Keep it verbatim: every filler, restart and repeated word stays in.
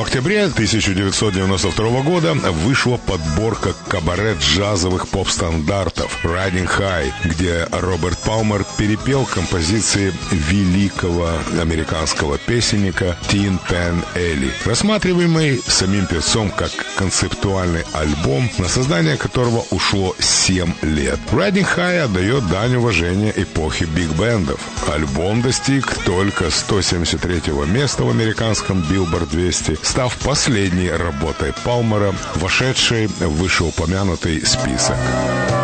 октябре тысяча девятьсот девяносто второго года вышла подборка кабарет-джазовых поп-стандартов «Riding High», где Роберт Палмер перепел композиции великого американского песенника Тин Пен Элли, рассматриваемый самим певцом как концептуальный альбом, на создание которого ушло семь лет. «Riding High» отдает дань уважения эпохи биг-бендов. Альбом достиг только сто семьдесят третьего места в американском Billboard двести, став последней работой Палмера, вошедшей в вышеупомянутый список.